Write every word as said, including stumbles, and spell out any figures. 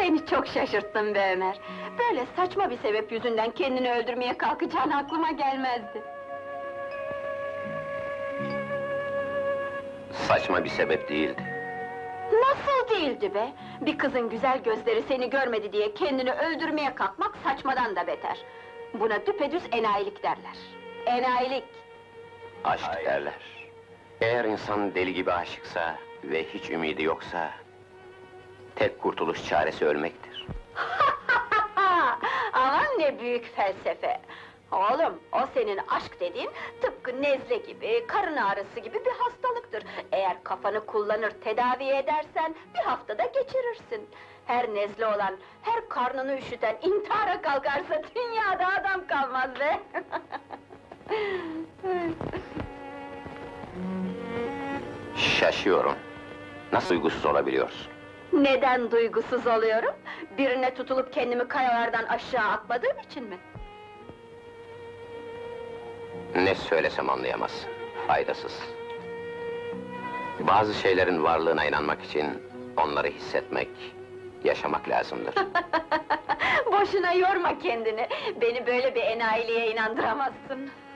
Beni çok şaşırttın be Ömer! Böyle saçma bir sebep yüzünden kendini öldürmeye kalkacağın aklıma gelmezdi. Saçma bir sebep değildi. Nasıl değildi be? Bir kızın güzel gözleri seni görmedi diye kendini öldürmeye kalkmak saçmadan da beter. Buna düpedüz enayilik derler. Enayilik! Aşk derler. Eğer insan deli gibi aşıksa ve hiç ümidi yoksa... tek kurtuluş çaresi ölmektir. Aman ne büyük felsefe! Oğlum, o senin aşk dediğin, tıpkı nezle gibi, karın ağrısı gibi bir hastalıktır. Eğer kafanı kullanır, tedavi edersen, bir haftada geçirirsin. Her nezle olan, her karnını üşüten intihara kalkarsa, dünyada adam kalmaz be! Şaşıyorum. Nasıl duygusuz olabiliyorsun? Neden duygusuz oluyorum? Birine tutulup kendimi kayalardan aşağı atmadığım için mi? Ne söylesem anlayamazsın. Faydasız. Bazı şeylerin varlığına inanmak için... onları hissetmek, yaşamak lazımdır. Boşuna yorma kendini! Beni böyle bir enayiliğe inandıramazsın!